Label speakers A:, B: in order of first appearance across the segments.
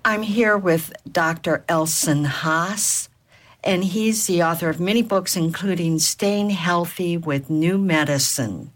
A: I'm here with Dr. Elson Haas, and he's the author of many books, including Staying Healthy with New Medicine.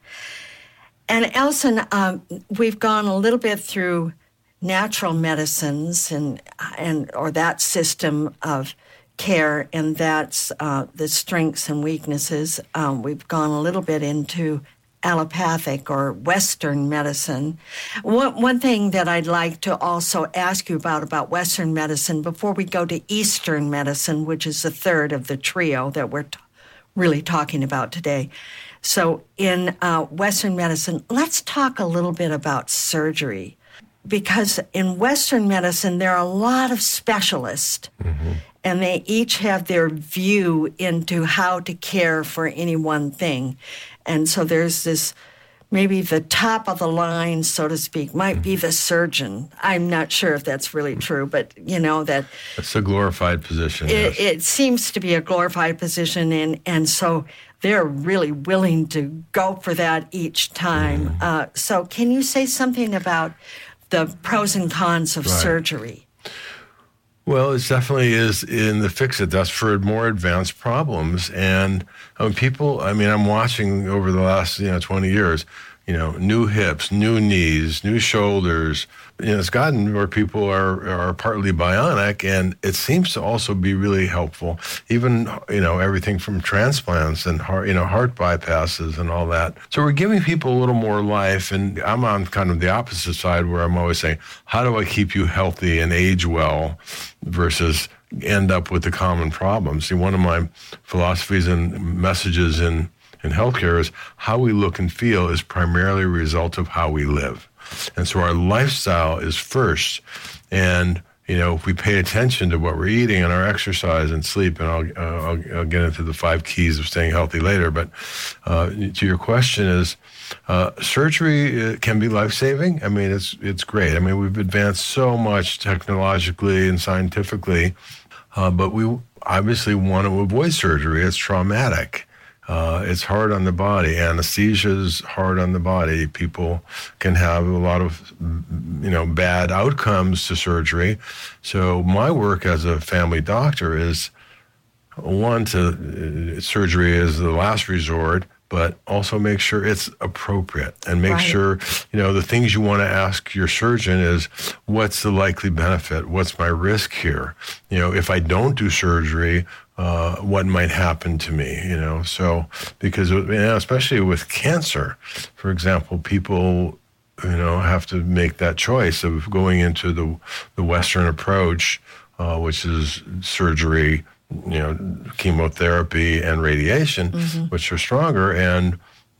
A: And Elson, we've gone a little bit through natural medicines and or that system of care, and that's the strengths and weaknesses. We've gone a little bit into allopathic or Western medicine. One thing that I'd like to also ask you about Western medicine before we go to Eastern medicine, which is the third of the trio that we're really talking about today. So in Western medicine, let's talk a little bit about surgery, because in Western medicine, there are a lot of specialists, and they each have their view into how to care for any one thing. And so there's this, maybe the top of the line, so to speak, might be the surgeon. I'm not sure if that's really true, but you know that...
B: It's a glorified position,
A: yes.
B: It
A: seems to be a glorified position, and so they're really willing to go for that each time. So can you say something about the pros and cons of surgery?
B: Well, it definitely is in the fix-it. That's for more advanced problems. And I'm watching over the last 20 years, new hips, new knees, new shoulders. It's gotten where people are partly bionic, and it seems to also be really helpful. Even, everything from transplants and heart bypasses and all that. So we're giving people a little more life, and I'm on kind of the opposite side where I'm always saying, how do I keep you healthy and age well versus end up with the common problems? See, one of my philosophies and messages in healthcare is how we look and feel is primarily a result of how we live. And so our lifestyle is first. And, if we pay attention to what we're eating and our exercise and sleep, and I'll get into the 5 keys of staying healthy later. But to your question is, surgery can be life-saving. I mean, it's great. I mean, we've advanced so much technologically and scientifically, but we obviously want to avoid surgery. It's traumatic. It's hard on the body. Anesthesia is hard on the body. People can have a lot of, bad outcomes to surgery. So my work as a family doctor is, surgery is the last resort, but also make sure it's appropriate and make sure, the things you want to ask your surgeon is, what's the likely benefit? What's my risk here? If I don't do surgery, what might happen to me, So, because, especially with cancer, for example, people, have to make that choice of going into the Western approach, which is surgery, chemotherapy and radiation, which are stronger. And,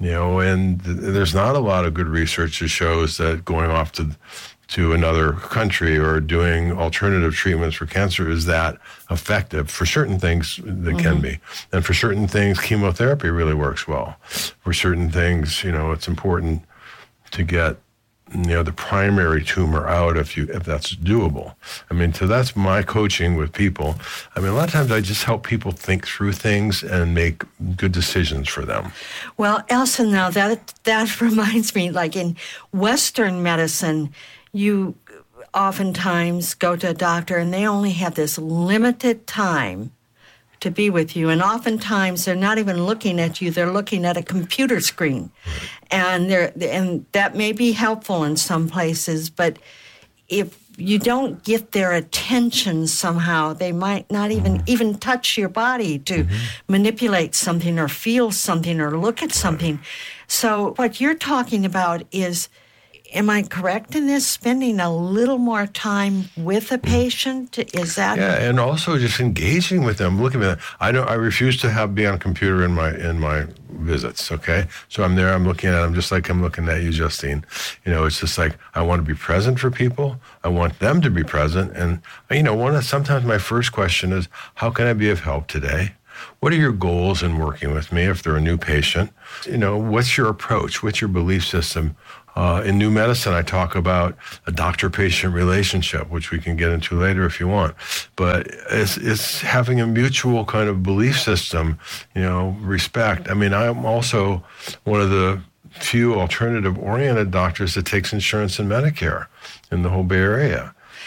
B: there's not a lot of good research that shows that going off to another country or doing alternative treatments for cancer is that effective. For certain things, they can be. And for certain things, chemotherapy really works well. For certain things, it's important to get, the primary tumor out if that's doable. I mean, so that's my coaching with people. I mean, a lot of times I just help people think through things and make good decisions for them.
A: Well, Elson, now that reminds me, like in Western medicine, you oftentimes go to a doctor and they only have this limited time to be with you. And oftentimes they're not even looking at you, they're looking at a computer screen. And that may be helpful in some places, but if you don't get their attention somehow, they might not even touch your body to manipulate something or feel something or look at something. So what you're talking about is, am I correct in this? Spending a little more time with a patient? Is that?
B: Yeah, and also just engaging with them, looking at them. I refuse to be on a computer in my visits, okay? So I'm there, I'm looking at them just like I'm looking at you, Justine. It's just like, I want to be present for people. I want them to be present. And, sometimes my first question is, how can I be of help today? What are your goals in working with me if they're a new patient? What's your approach? What's your belief system? In New Medicine, I talk about a doctor-patient relationship, which we can get into later if you want. But it's having a mutual kind of belief system, respect. I mean, I'm also one of the few alternative-oriented doctors that takes insurance and Medicare in the whole Bay Area.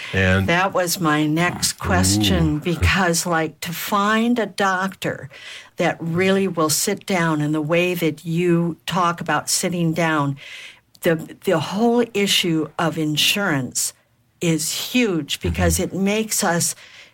B: And
A: that was my next question, because to find a doctor that really will sit down in the way that you talk about sitting down, the whole issue of insurance is huge, because it makes us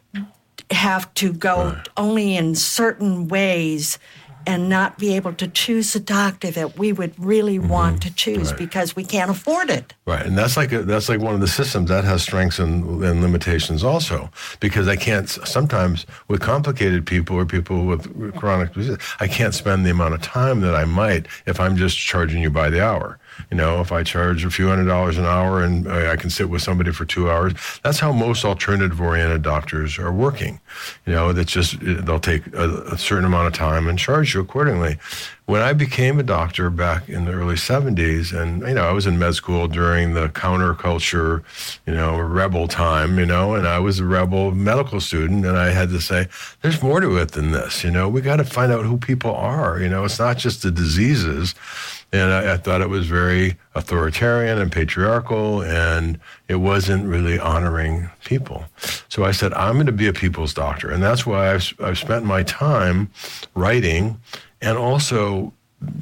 A: have to go only in certain ways and not be able to choose a doctor that we would really want to choose because we can't afford it.
B: Right, and that's like one of the systems that has strengths and limitations also, because I can't, sometimes with complicated people or people with chronic disease, I can't spend the amount of time that I might if I'm just charging you by the hour. If I charge a few $100s an hour and I can sit with somebody for 2 hours, that's how most alternative-oriented doctors are working. That's just, they'll take a certain amount of time and charge you accordingly. When I became a doctor back in the early 70s, and, I was in med school during the counterculture, rebel time, and I was a rebel medical student, and I had to say, there's more to it than this, we got to find out who people are, it's not just the diseases. And I thought it was very authoritarian and patriarchal, and it wasn't really honoring people. So I said, I'm going to be a people's doctor. And that's why I've spent my time writing and also,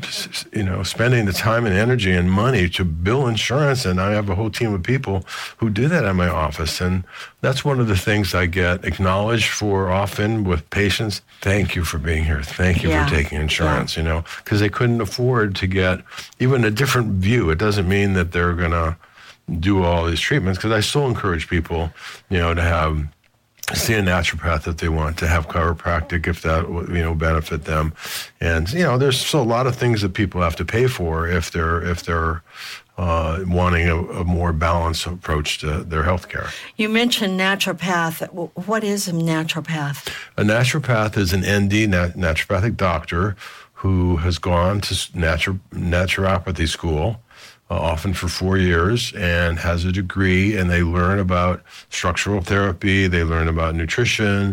B: spending the time and energy and money to bill insurance. And I have a whole team of people who do that in my office. And that's one of the things I get acknowledged for often with patients. Thank you for being here. Thank you for taking insurance, because they couldn't afford to get even a different view. It doesn't mean that they're going to do all these treatments, because I still encourage people, to see a naturopath if they want, to have chiropractic if that benefit them, and there's still a lot of things that people have to pay for if they're wanting a more balanced approach to their health care.
A: You mentioned naturopath. What is a naturopath?
B: A naturopath is an ND, naturopathic doctor, who has gone to naturopathy school, often for 4 years, and has a degree, and they learn about structural therapy, they learn about nutrition,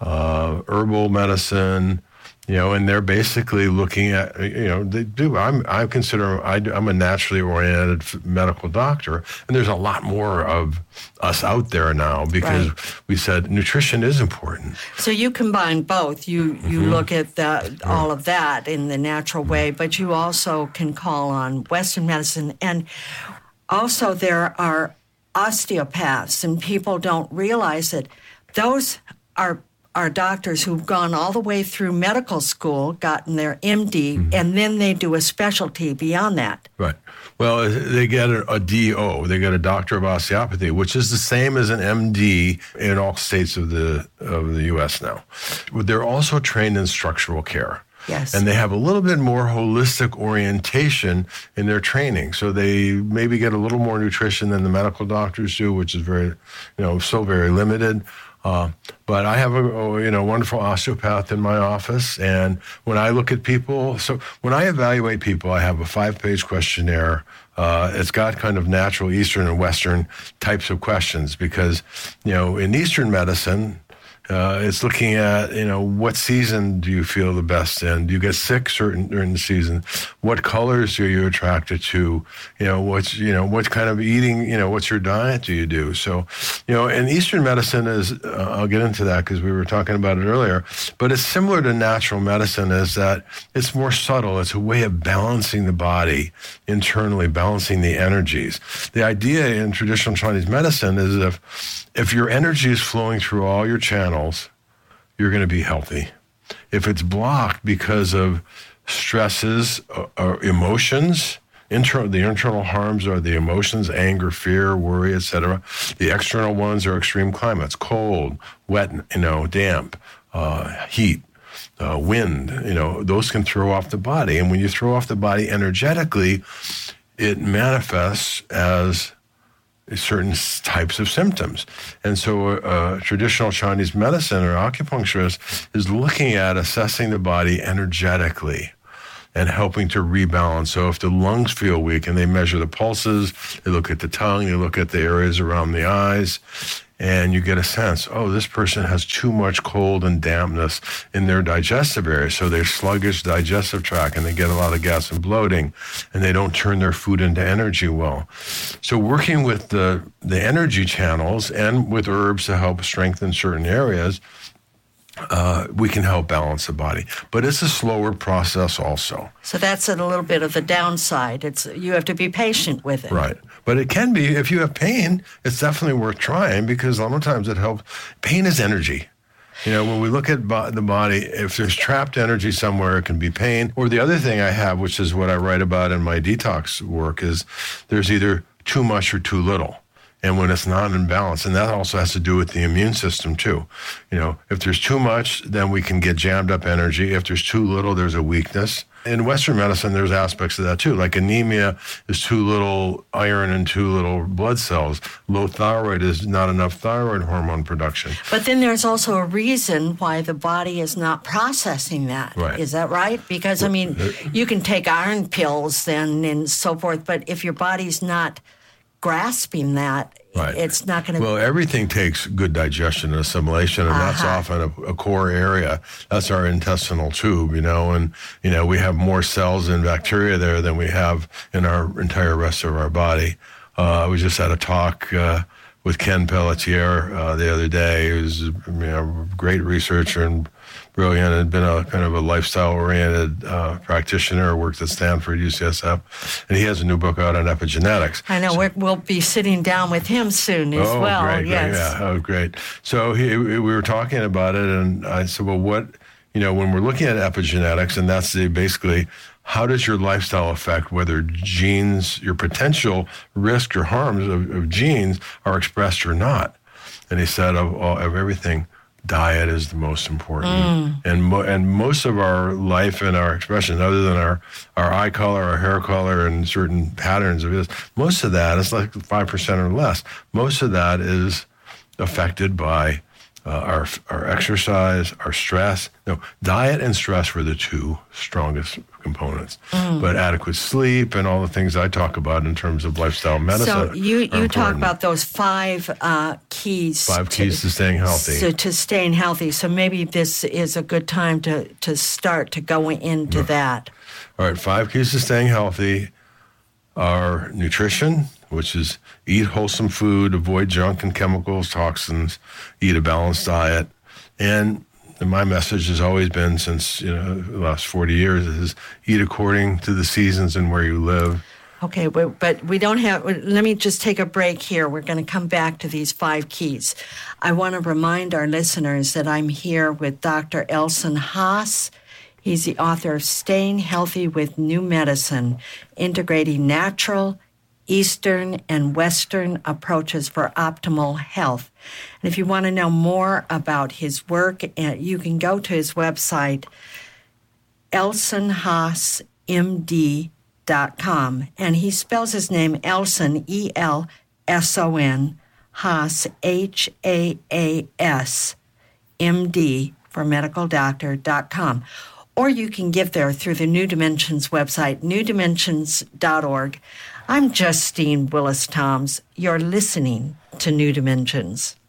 B: herbal medicine, and they're basically looking at, they do. I'm a naturally oriented medical doctor, and there's a lot more of us out there now, because we said nutrition is important.
A: So you combine both. You look at all of that in the natural way, but you also can call on Western medicine. And also there are osteopaths, and people don't realize that those are doctors who've gone all the way through medical school, gotten their MD, and then they do a specialty beyond that.
B: Right. Well, they get a DO. They get a doctor of osteopathy, which is the same as an MD in all states of the U.S. now. They're also trained in structural care.
A: Yes.
B: And they have a little bit more holistic orientation in their training. So they maybe get a little more nutrition than the medical doctors do, which is very, still very limited. But I have a wonderful osteopath in my office, and when I look at people, so when I evaluate people, I have a 5-page questionnaire. It's got kind of natural Eastern and Western types of questions, because in Eastern medicine, it's looking at, what season do you feel the best in? Do you get sick during the season? What colors are you attracted to? What kind of eating, what's your diet do you do? So, and Eastern medicine is, I'll get into that because we were talking about it earlier, but it's similar to natural medicine, is that it's more subtle. It's a way of balancing the body internally, balancing the energies. The idea in traditional Chinese medicine is if your energy is flowing through all your channels, you're going to be healthy. If it's blocked because of stresses or emotions, the internal harms are the emotions, anger, fear, worry, etc. The external ones are extreme climates, cold, wet, damp, heat, wind. Those can throw off the body. And when you throw off the body energetically, it manifests as certain types of symptoms. And so traditional Chinese medicine or acupuncturist is looking at assessing the body energetically. and helping to rebalance. So if the lungs feel weak, and they measure the pulses, they look at the tongue, they look at the areas around the eyes, and you get a sense, oh, this person has too much cold and dampness in their digestive area. So they're sluggish digestive tract, and they get a lot of gas and bloating, and they don't turn their food into energy well. So working with the energy channels and with herbs to help strengthen certain areas, we can help balance the body. But it's a slower process also.
A: So that's a little bit of the downside. You have to be patient with it.
B: Right. But it can be, if you have pain, it's definitely worth trying, because a lot of times it helps. Pain is energy. When we look at the body, if there's trapped energy somewhere, it can be pain. Or the other thing I have, which is what I write about in my detox work, is there's either too much or too little. And when it's not in balance, and that also has to do with the immune system too. If there's too much, then we can get jammed up energy. If there's too little, there's a weakness. In Western medicine, there's aspects of that too. Like anemia is too little iron and too little blood cells. Low thyroid is not enough thyroid hormone production.
A: But then there's also a reason why the body is not processing that.
B: Right.
A: Is that right? Because, you can take iron pills then and so forth, but if your body's not grasping that,
B: right.
A: It's not going to...
B: Well, everything takes good digestion and assimilation, and that's often a core area. That's our intestinal tube, and, we have more cells and bacteria there than we have in our entire rest of our body. We just had a talk with Ken Pelletier the other day, who's a great researcher and brilliant, had been a kind of a lifestyle-oriented practitioner, worked at Stanford, UCSF, and he has a new book out on epigenetics.
A: I know, we'll be sitting down with him soon as well.
B: Great,
A: yes.
B: Yeah, great. So we were talking about it, and I said, well, what, when we're looking at epigenetics, and that's basically, how does your lifestyle affect whether genes, your potential risk or harms of genes are expressed or not? And he said, of everything, diet is the most important. And most of our life and our expression, other than our eye color, our hair color, and certain patterns of this, most of that is like 5% or less. Most of that is affected by our exercise, our stress. No, diet and stress were the two strongest components. But adequate sleep and all the things I talk about in terms of lifestyle medicine.
A: So you talk about those 5 keys.
B: 5 keys to staying healthy.
A: So to staying healthy. So maybe this is a good time to start to go into that.
B: All right, 5 keys to staying healthy are nutrition, which is eat wholesome food, avoid junk and chemicals, toxins, eat a balanced diet. And my message has always been, since the last 40 years, is eat according to the seasons and where you live.
A: Okay, but we don't have... Let me just take a break here. We're going to come back to these 5 keys. I want to remind our listeners that I'm here with Dr. Elson Haas. He's the author of Staying Healthy with New Medicine, Integrating Natural, Eastern, and Western Approaches for Optimal Health. And if you want to know more about his work, you can go to his website, elsonhaasmd.com. And he spells his name Elson, E-L-S-O-N, Haas, H-A-A-S, M-D, for medicaldoctor.com. Or you can give there through the New Dimensions website, newdimensions.org. I'm Justine Willis-Toms. You're listening to New Dimensions.